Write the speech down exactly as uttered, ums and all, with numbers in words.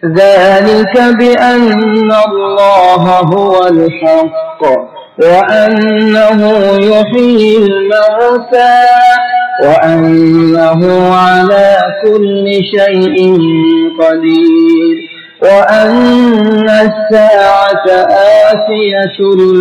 ذلك بأن الله هو الحق وأنه يحيي الموتى وأنه على كل شيء قدير وأن الساعة آتية